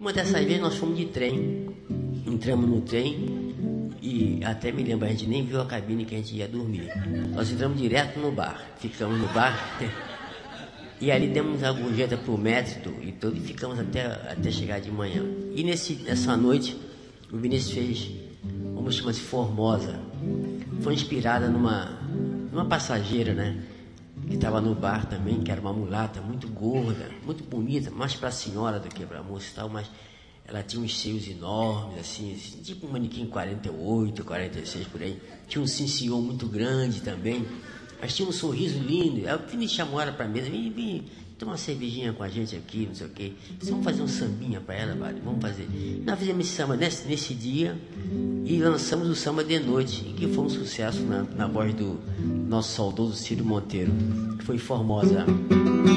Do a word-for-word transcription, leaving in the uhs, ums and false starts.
Uma dessas vezes nós fomos de trem, entramos no trem e até me lembro, a gente nem viu a cabine que a gente ia dormir. Nós entramos direto no bar, ficamos no bar e ali demos a gorjeta pro método e tudo, e ficamos até, até chegar de manhã. E nesse, nessa noite o Vinícius fez uma música chamada Formosa. Foi inspirada numa, numa passageira, né? Que estava no bar também, que era uma mulata muito gorda, muito bonita, mais para a senhora do que para a moça e tal, mas ela tinha uns seios enormes, assim, assim, tipo um manequim quarenta e oito, quarenta e seis por aí. Tinha um sinciô muito grande também, mas tinha um sorriso lindo. Aí o Vinícius chamou ela para a mesa, vem, vem, toma uma cervejinha com a gente aqui, não sei o quê. Vamos fazer um sambinha para ela, vale? Vamos fazer. Nós fizemos esse samba nesse, nesse dia e lançamos o Samba de Noite, que foi um sucesso na, na voz do nosso saudoso Ciro Monteiro, que foi Formosa.